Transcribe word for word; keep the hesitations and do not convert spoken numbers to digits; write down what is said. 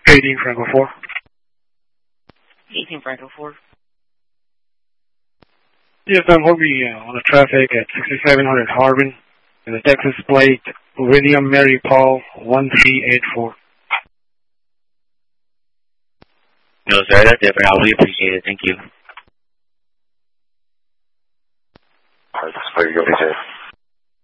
eighteen Franco four. eighteen Franco four. Yes, I'm hoping uh, on the traffic at sixty-seven hundred Harbin, and the Texas plate, William Mary Paul, one three eight four. No, sir, that's different. I really appreciate it. Thank you. All right, this is for you, B J.